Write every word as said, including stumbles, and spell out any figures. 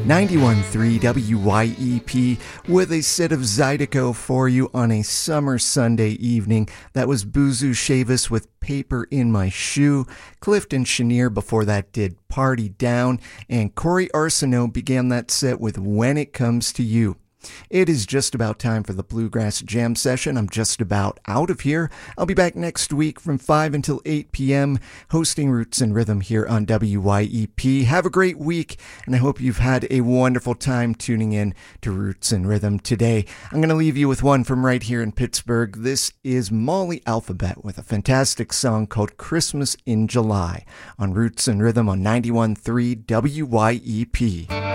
ninety-one point three W Y E P with a set of Zydeco for you on a summer Sunday evening. That was Buzu Shavis with Paper in My Shoe. Clifton Chenier before that did Party Down. And Corey Arsenault began that set with When It Comes to You. It is just about time for the Bluegrass Jam Session. I'm just about out of here. I'll be back next week from five until eight p.m. hosting Roots and Rhythm here on W Y E P. Have a great week, and I hope you've had a wonderful time tuning in to Roots and Rhythm today. I'm going to leave you with one from right here in Pittsburgh. This is Molly Alphabet with a fantastic song called Christmas in July on Roots and Rhythm on ninety-one point three W Y E P.